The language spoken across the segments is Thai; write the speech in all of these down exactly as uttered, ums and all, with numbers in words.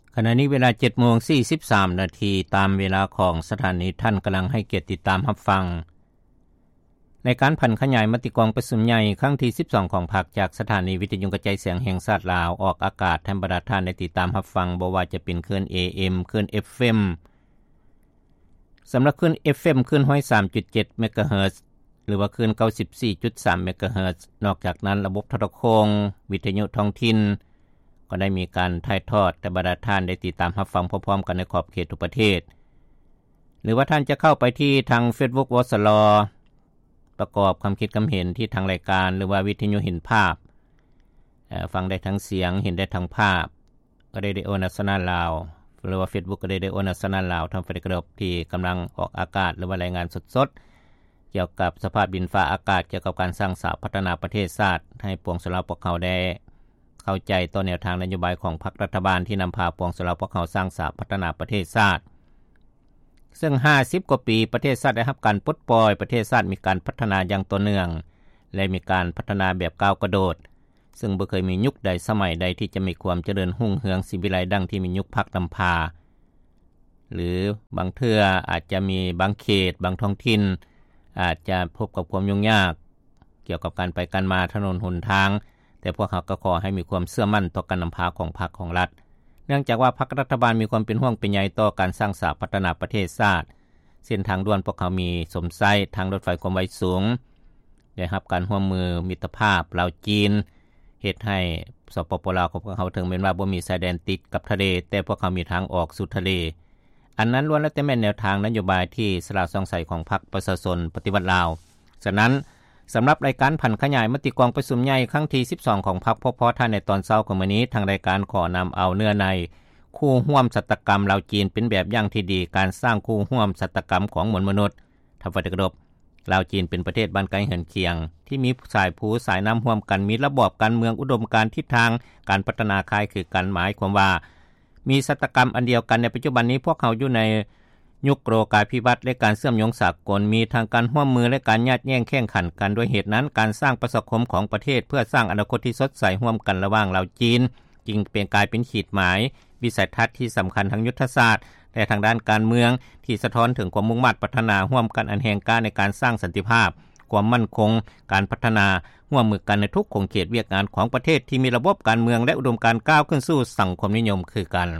ขณะนี้เวลา เจ็ดโมงสี่สิบสาม นาทีตามเวลาของสถานีท่านกำลังให้เกียรติติดตามรับฟังในการพันขยายมติกองประชุมใหญ่ครั้งที่สิบสองของพรรคจากสถานีวิทยุกระจายเสียงแห่งชาติลาวออกอากาศให้บรรดาท่านได้ติดตามรับฟังบ่ว่าจะเป็นคลื่น เอ เอ็ม คลื่น เอฟ เอ็ม สำหรับคลื่น เอฟ เอ็ม คลื่น หนึ่งร้อยสามจุดเจ็ด เมกะเฮิรตซ์หรือว่าคลื่น เก้าสิบสี่จุดสาม เมกะเฮิรตซ์นอกจากนั้นระบบโทรคมวิทยุท้องถิ่นก็ได้มีการถ่ายทอดแต่บรรดาท่านได้ติดตามรับฟังพร้อมๆกันในขอบเขตทุกประเทศหรือว่าท่านจะเข้าไปที่ทาง Facebook วสลประกอบความคิดความเห็นที่ทางรายการหรือว่าวิทยุเห็นภาพฟังได้ทั้งเสียงเห็นได้ทั้งภาพก็ได้ได้โอนัสนาลาวหรือว่า Facebook ก็ได้ได้โอนัสนาลาวทางเฟซบุ๊กที่กำลังออกอากาศหรือว่ารายงานสดๆเกี่ยวกับสภาพดินฟ้าอากาศเกี่ยวกับการสร้างสาพัฒนาประเทศชาติให้ปวงชนพวกเขาได้เข้าใจต่อแนวทางนโยบายของพรรครัฐบาลที่นำพาปวงชนพวกเขาสร้างสาพัฒนาประเทศชาติซึ่งห้าสิบกว่าปีประเทศชาติได้รับการปลดปล่อยประเทศชาติมีการพัฒนาอย่างต่อเนื่องและมีการพัฒนาแบบก้าวกระโดดซึ่งบ่เคยมียุคใดสมัยใดที่จะมีความเจริญรุ่งเรืองสิวิไลดังที่มียุคพรรคนำพาหรือบางเทื่ออาจจะมีบางเขตบางท้องถิ่นอาจจะพบกับความยุ่งยากเกี่ยวกับการไปกันมาถนนหนทางแต่พวกเขาก็ขอให้มีความเชื่อมั่นต่อการนำพาของพรรคของรัฐเนื่องจากว่าพรรครัฐบาลมีความเป็นห่วงเป็นใยต่อการสร้างสาพัฒนาประเทศชาติเส้นทางด่วนพวกเขามีสมไส้ทางรถไฟความไวสูงได้รับการร่วมมือมิตรภาพลาวจีนเฮ็ดให้สปปลาวของพวกเขาถึงแม้ว่าบ่มีชายแดนติดกับทะเลแต่พวกเขามีทางออกสู่ทะเลอันนั้นล้วนแล้วแต่แม่นแนวทางนโยบายที่สละสองใสของพรรคประชาชนปฏิวัติลาวฉะนั้นสำหรับรายการผันขยายมติกองประชุมใหญ่ครั้งที่สิบสองของพรรคพพท่านในตอนเช้าของมื้อนี้ทางรายการขอนำเอาเนื้อในคู่ร่วมสัตกรรมลาวจีนเป็นแบบอย่างที่ดีการสร้างคู่ร่วมสัตกรรมของมวลมนุษย์ทำไว้กระดบลาวจีนเป็นประเทศบ้านไกลเหินเคียงที่มีสายภูสายน้ำร่วมกันมีระบอบการเมืองอุดมการณ์ทิศทางการพัฒนาคล้ายคือกันหมายความว่ามีสัตกรรมอันเดียวกันในปัจจุบันนี้พวกเขาอยู่ในยุคโลกาภิวัตน์และการเชื่อมโยงสากลมีทางการร่วมมือและการยัดแย่งแข่งขันกันด้วยเหตุนั้นการสร้างประชาคมของประเทศเพื่อสร้างอนาคตที่สดใสร่วมกันระหว่างลาวจีนจึงเป็นกลายเป็นขีดหมายวิสัยทัศน์ที่สำคัญทางยุทธศาสตร์และทางด้านการเมืองที่สะท้อนถึงความมุ่งมั่นพัฒนาร่วมกันอันแห่งการในการสร้างสันติภาพความมั่นคงการพัฒนาร่วมมือกันในทุกขงเขตเวียกงานของประเทศที่มีระบบการเมืองและอุดมการณ์ก้าวขึ้นสู่สังคมนิยมคือกัน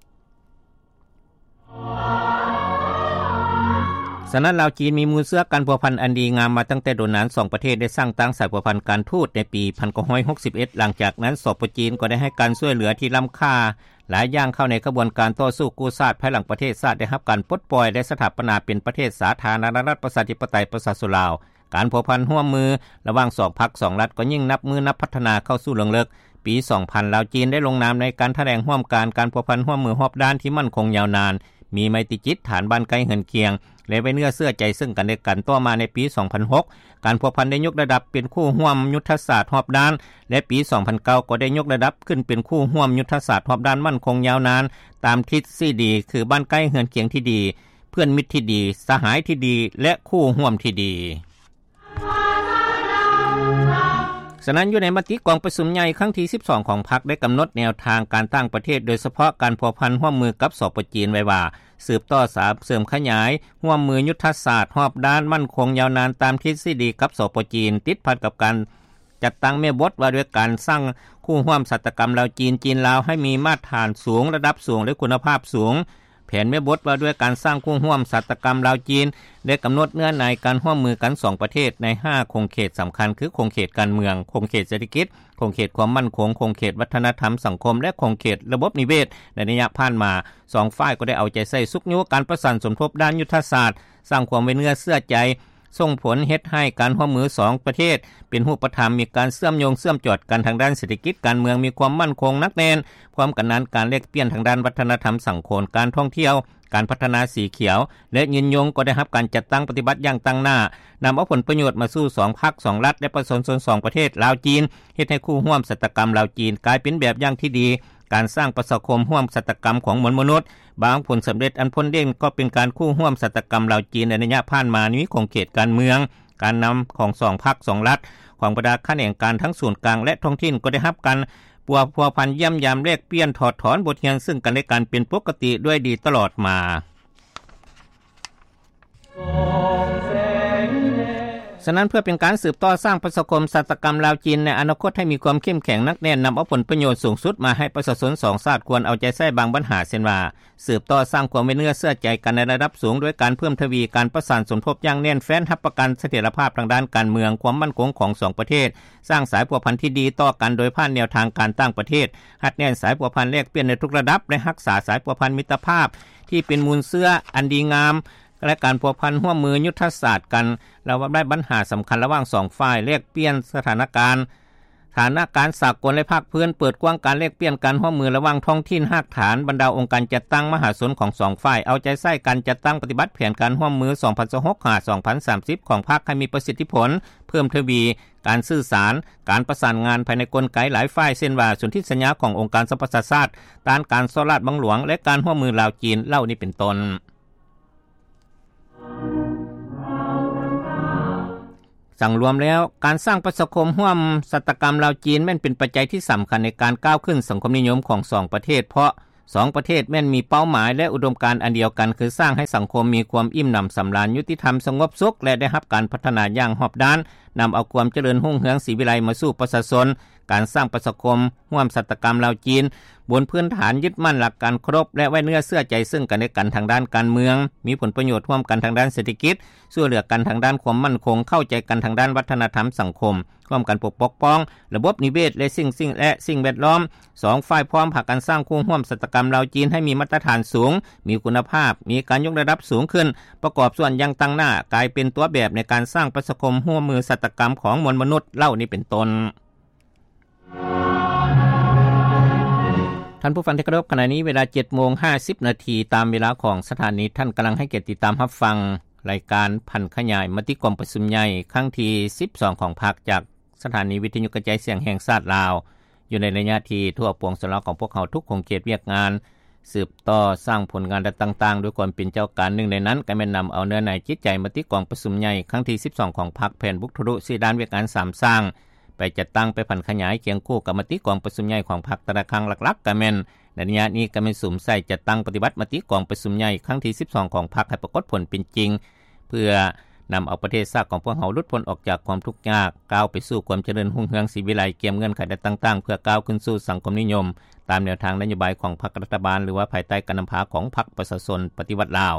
ฉะนั้นลาวจีนมีมูลเสื้อการพัวพันอันดีงามมาตั้งแต่โดนนั้นสองประเทศได้สร้างตั้งสายพัวพันการทูตในปีหนึ่งพันเก้าร้อยหกสิบเอ็ดหลังจากนั้นสปจีนก็ได้ให้การช่วยเหลือที่ล้ำค่าหลายอย่างเข้าในกระบวนการต่อสู้กู้ชาติภายหลังประเทศชาติได้รับการปลดปล่อยและสถาปนาเป็นประเทศสาธารณรัฐประชาธิปไตยประชาชนลาวการพัวพันร่วมมือระหว่างสองพรรคสองรัฐก็ยิ่งนับมือนับพัฒนาเข้าสู่เรื่องลึกปีสองพันลาวจีนได้ลงนามในการแถลงร่วมการการพัวพันร่วมมือรอบด้านที่มั่นคงยาวนานมีไมตรีจิตฐานบ้านไกลเหินเคียงและไว้เนื้อเชื่อใจซึ่งกันและกันต่อมาในปีสองพันหกการพัวพันได้ยกระดับเป็นคู่ร่วมยุทธศาสตร์รอบด้านและปีสองพันเก้าก็ได้ยกระดับขึ้นเป็นคู่ร่วมยุทธศาสตร์รอบด้านมั่นคงยาวนานตามทฤษฎีดีคือบ้านใกล้เฮือนเคียงที่ดีเพื่อนมิตรที่ดีสหายที่ดีและคู่ร่วมที่ดีฉะนั้นอยู่ในมติกองประชุมใหญ่ครั้งที่สิบสองของพรรคได้กำหนดแนวทางการตั้งประเทศโดยเฉพาะการพัวพันร่วมมือกับสปจีนไว้ว่าสืบต่อสาเสริมขยายร่วมมือยุทธศาสตร์รอบด้านมั่นคงยาวนานตามทฤษฎีกับสปจีนติดพันกับการจัดตั้งแม่บทว่าด้วยการสร้างคู่ร่วมสัตกรรมลาวจีนจีนลาวให้มีมาตรฐานสูงระดับสูงและคุณภาพสูงแผนแม่บทว่าด้วยการสร้างคู่ร่วมสัตกรรมลาวจีนได้กำหนดเงื่อนไขการร่วมมือกันสองประเทศในห้าคงเขตสำคัญคือคงเขตการเมืองคงเขตเศรษฐกิจคงเขตความมั่นคงคงเขตวัฒนธรรมสังคมและคงเขตระบบนิเวศในระยะผ่านมาสองฝ่ายก็ได้เอาใจใส่สุกยุการประสานสมทบด้านยุทธศาสตร์สร้างความไว้เนื้อเชื่อใจส่งผลเฮ็ดให้การร่วมมือสองประเทศเป็นรูปธรรมมีการเชื่อมโยงเชื่อมจอดกันทางด้านเศรษฐกิจการเมืองมีความมั่นคงนักแน่นพร้อมกันนั้นการแลกเปลี่ยนทางด้านวัฒนธรรมสังคมการท่องเที่ยวการพัฒนาสีเขียวและยืนยงก็ได้รับการจัดตั้งปฏิบัติอย่างตั้งหน้านำเอาผลประโยชน์มาสู่สองพรรคสองรัฐและประชาชนสองประเทศลาวจีนเฮ็ดให้คู่ร่วมสัตกรรมลาวจีนกลายเป็นแบบอย่างที่ดีการสร้างประชาคมร่วมสัตกรรมของมวลมนุษย์บางผลสำเร็จอันพ้นเด่นก็เป็นการคู่ร่วมสัตกรรมลาวจีนในระยะผ่านมานี้ของเขตการเมืองการนำของสองพรรคสองรัฐของบรรดาข้าราชการทั้งส่วนกลางและท้องถิ่นก็ได้รับการปัวพัวพันเยี่ยมยามแลกเปลี่ยนถอดถอนบทเรียนซึ่งกันและกันเป็นปกติด้วยดีตลอดมาฉะนั้นเพื่อเป็นการสืบต่อสร้างประชาคมสัตกรรมลาวจีนในอนาคตให้มีความเข้มแข็งนักแน่นนำเอาผลประโยชน์สูงสุดมาให้ประชาชนสองชาติควรเอาใจใส่บางปัญหาเช่นว่าสืบต่อสร้างความไว้เนื้อเชื่อใจกันในระดับสูงด้วยการเพิ่มทวีการประสานสมทบอย่างแน่นแฟ้นรับประกันเสถียรภาพทางด้านการเมืองความมั่นคงของสองประเทศสร้างสายพัวพันที่ดีต่อกันโดยผ่านแนวทางการตั้งประเทศหัดแน่นสายพัวพันแลกเปลี่ยนในทุกระดับและรักษาสายพัวพันมิตรภาพที่เป็นมูลเชื่ออันดีงามและการพัวพันร่วมมือยุทธศาสตร์กันแล้วได้ปัญหาสำคัญระหว่างสองฝ่ายแลกเปลี่ยนสถานการณ์ฐานะการสากลและภาคพื้นเปิดกว้างการแลกเปลี่ยนการร่วมมือระหว่างท้องถิ่นรากฐานบรรดาองค์การจัดตั้งมหาชนของสองฝ่ายเอาใจใส่การจัดตั้งปฏิบัติแผนการร่วมมือ สองพันยี่สิบหกถึงสองพันสามสิบ ของพรรคให้มีประสิทธิผลเพิ่มทวีการสื่อสารการประสานงานภายในกลไกหลายฝ่ายเช่นว่าสนธิสัญญาขององค์การสหประชาชาติด้านการสลาดบังหลวงและการร่วมมือลาวจีนเหล่านี้เป็นต้นสั่งรวมแล้วการสร้างประชาคมร่วมสัตกรรมลาวจีนแม่นเป็นปัจจัยที่สำคัญในการก้าวขึ้นสังคมนิยมของสองประเทศเพราะสองประเทศแม่นมีเป้าหมายและอุดมการณ์อันเดียวกันคือสร้างให้สังคมมีความอิ่มหนำสำราญยุติธรรมสงบสุขและได้รับการพัฒนาอย่างรอบด้านนำเอาความเจริญรุ่งเรืองศรีวิไลมาสู่ประชาชนการสร้างประชาคมร่วมสัตกรรมลาวจีนบนพื้นฐานยึดมั่นหลักการครบและไว้เนื้อเชื่อใจซึ่งกันและกันทางด้านการเมืองมีผลประโยชน์ร่วมกันทางด้านเศรษฐกิจช่วยเหลือกันทางด้านความมั่นคงเข้าใจกันทางด้านวัฒนธรรมสังคมร่วมกันปกป้องระบบนิเวศและสิ่งสิ่งและสิ่งแวดล้อมสองฝ่ายพร้อมพากันสร้างคู่ร่วมสัตกรรมลาวจีนให้มีมาตรฐานสูงมีคุณภาพมีการยกระดับสูงขึ้นประกอบส่วนยังตั้งหน้ากลายเป็นตัวแบบในการสร้างประชาคมร่วมมือสัตกรรมของมวลมนุษย์เหล่านี้เป็นต้นท่านผู้ฟังที่เคารพขณะนี้เวลา เจ็ดโมงห้าสิบ นาทีตามเวลาของสถานีท่านกำลังให้เกียรติติดตามรับฟังรายการพันขยายมติกรมประชุมใหญ่ครั้งที่สิบสองของพรรคจากสถานีวิทยุกระจายเสียงแห่งชาติลาวอยู่ในระยะที่ทั่วปวงสลาของพวกเขาทุกโครงเขตเวียกงานสืบต่อสร้างผลงานต่างๆด้วยความเป็นเจ้าการหนึ่งในนั้นก็แม่นนำเอาเนื้อในจิตใจมติกรประชุมใหญ่ครั้งที่สิบสองของพรรคแผ่นบุกทะลุสี่ด้านเวียกงานสามสร้างไปจัดตั้งไปพันขยายเคียงคู่กับมติกรประชุมใหญ่ของพรรคตะครั้งหลักๆก็แม่นในระยะนี้ก็เป็นสุ่มใส่จัดตั้งปฏิบัติมติกองประชุมใหญ่ครั้งที่สิบสองของพรรคให้ปรากฏผลเป็นจริงเพื่อนำเอาประเทศชาติของพวกเฮาหลุดพ้นออกจากความทุกข์ยากก้าวไปสู่ความเจริญรุ่งเรืองศรีวิไลเกี่ยมเงื่อนไขต่างๆเพื่อก้าวขึ้นสู่สังคมนิยมตามแนวทางนโยบายของพรรครัฐบาลหรือว่าภายใต้การนำพาของพรรคประชาชนปฏิวัติลาว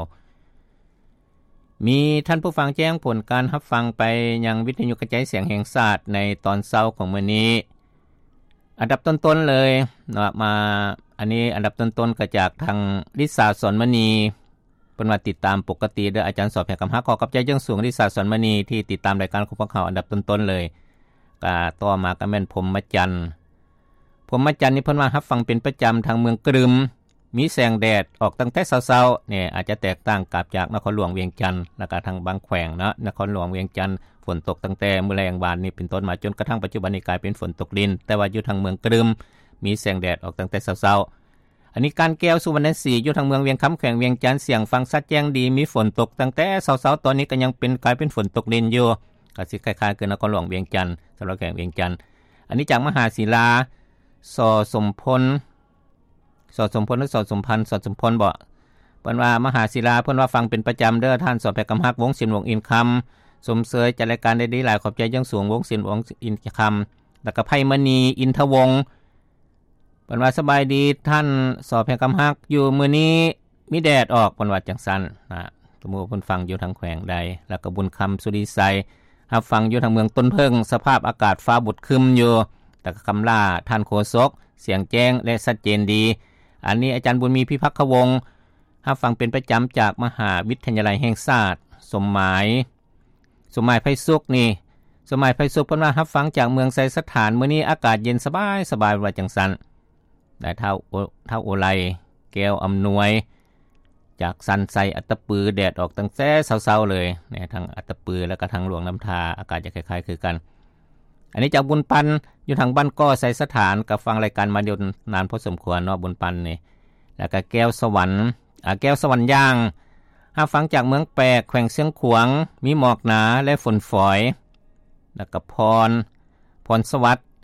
มีท่านผู้ฟังแจ้งผลการรับฟังไปยังวิทยุกระจายเสียงแห่งชาติในตอนเช้าของมื้อนี้อันดับต้นๆเลยเนาะมาอันนี้อันดับต้นๆก็จากทางลิศาสอนมณีเพิ่นว่าติดตามปกติโดยอาจารย์สอบแห่งกำฮักขอกับใจเรื่องสูงลิศาสอนมณีที่ติดตามรายการของพวกเขาอันดับต้นๆเลยก็ต่อมาก็แม่นพรหมจันทร์พรหมจันทร์นี่เพิ่นว่ารับฟังเป็นประจำทางเมืองกรึมมีแสงแดดออกตั้งแต่เช้าๆเนี่ยอาจจะแตกต่างกับจากนครหลวงเวียงจันทร์แล้วก็ทางบางแขวงเนาะนครหลวงเวียงจันทร์ฝนตกตั้งแต่มื้อแลงวานนี้เป็นต้นมาจนกระทั่งปัจจุบันนี้กลายเป็นฝนตกดินแต่ว่าอยู่ทางเมืองกรึมมีแสงแดดออกตั้งแต่เช้าๆอันนี้การแก้วสุวรรณศรีอยู่ทางเมืองเวียงคำแขวงเวียงจันทร์เสียงฟังชัดแจ้งดีมีฝนตกตั้งแต่เช้าๆตอนนี้ก็ยังเป็นกลายเป็นฝนตกดินอยู่ก็สิคล้ายๆคือนครหลวงเวียงจันทร์สำหรับแขวงเวียงจันทร์อันนี้จากมหาศิลาสอสมพลสอสมพลหรือสอสมพันธ์สอสมพลบ่เพิ่นว่ามหาศิลาเพิ่นว่าฟังเป็นประจำเด้อท่านสอบแพกำฮักวงศิลป์วงอินคำสมเสยจัดรายการได้ดีหลายขอบใจอย่างสูงวงศิลป์วงอินคำแล้วก็ไพมณีอินทวงศ์เพิ่นว่าสบายดีท่านสอบแพกำฮักอยู่มื้อนี้มีแดดออกเพิ่นว่าจังซั่นนะสมมุติเพิ่นฟังอยู่ทางแขวงใดแล้วก็บุญคำสุริไสรับฟังอยู่ทางเมืองต้นเพิ่งสภาพอากาศฟ้าบุดครึ้มอยู่แต่คำล่าท่านโฆษกเสียงแจ้งและชัดเจนดีอันนี้อาจารย์บุญมีพิพักขวงศ์รับฟังเป็นประจำจากมหาวิทยาลัยแห่งชาติสมหมายสมหมายไพสุขนี่สมหมายไพสุขเพิ่นว่ารับฟังจากเมืองไสสถานมื้อนี้อากาศเย็นสบายสบายว่าจังซั่นได้เท่าเท่าโอไลแก้วอำนวยจากสันไสอัตตปือแดดออกตั้งแต่เช้าๆเลยเนี่ยทั้งอัตตปือแล้วก็ทางหลวงน้ำทาอากาศจะคล้ายๆคือกันอันนี้จากบุญปันอยู่ทางบ้านก้อไสสถานกับฟังรายการมาอยู่นานพอสมควรเนาะบุญปันนี่แล้วก็แก้วสวรรค์อ่าแก้วสวรรค์ย่างหาฟังจากเมืองแปกแขวงเสียงขวางมีหมอกหนาและฝนฝอยแล้วก็พรพรสวัสดิ์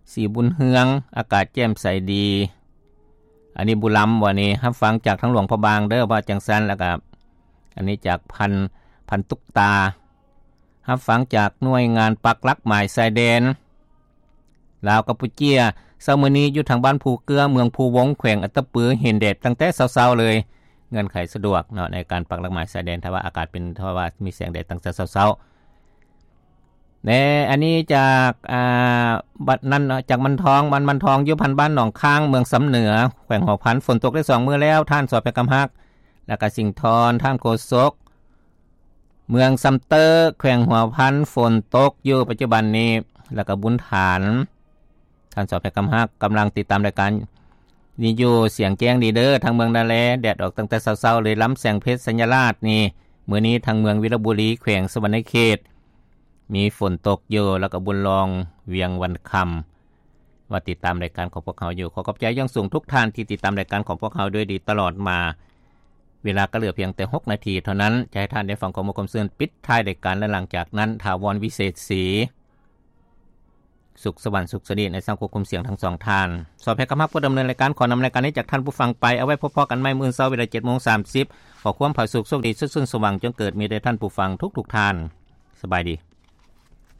สีบุญเฮืองอากาศแจ่มใสดีอันนี้บุญล้ำวันนี้รับฟังจากทั้งหลวงพระบางเด้อว่าจังซั่นแล้วก็อันนี้จากพันพันตุกตารับฟังจากหน่วยงานปักหลักหมายชายแดนลาวกัมพูเชียเช้ามื้อนี้อยู่ทางบ้านภูเกลือเมืองภูวงแขวงอัตตปือเห็นแดดตั้งแต่เช้าๆเลยเงื่อนไขสะดวกเนาะในการปักหลักหมายชายแดนถ้าว่าอากาศเป็นถ้าว่ามีแสงแดดตั้งแต่เช้าๆแน่อันนี้จากอ่าบัดนั้นจากมันทองมันมันทองอยู่พันบ้านหนองค้างเมืองสำเหนือแขวงหัวพันฝนตกได้สองมื้อแล้วท่านสอบไปกำฮักแล้วก็สิงห์ทรท่านโกศกเมืองซัมเตอร์แขวงหัวพันฝนตกอยู่ปัจจุบันนี้แล้วก็บุญฐานท่านสอบไปกำฮักกำลังติดตามรายการนี่อยู่เสียงแจ้งดีเด้อทางเมืองนาแลแดดออกตั้งแต่เช้าๆเลยล้ำแสงเพชรสัญราชนี่มื้อนี้ทางเมืองวิรบุรีแขวงสวรรณเขตมีฝนตกอยู่แล้วก็บุญรองเวียงวันคำว่าติดตามรายการของพวกเขาอยู่ขอขอบใจอย่างสูงทุกท่านที่ติดตามรายการของพวกเขาด้วยดีตลอดมาเวลาก็เหลือเพียงแต่หกนาทีเท่านั้นจะให้ท่านได้ฟังข้อมูลความเสื่อมปิดท้ายรายการและหลังจากนั้นถาวรวิเศษศรีสุขสวรรค์สุขสดีในสังควบคุมเสียงทั้งสองท่านสอบให้กำลังผู้ดำเนินรายการขอนำรายการนี้จากท่านผู้ฟังไปเอาไว้พบกันใหม่มื้อเช้าเวลา เจ็ดโมงสามสิบ ขอความผาสุกโชคดีซึ่งสว่างจงเกิดมีแด่ท่านผู้ฟังทุกๆท่านสบายดี